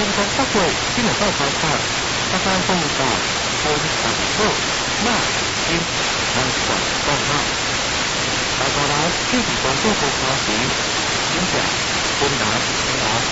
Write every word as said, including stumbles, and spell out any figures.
共各位今日都参加，大家共到本场后那今南广广号，大家来积极关注和发展，影响本南南。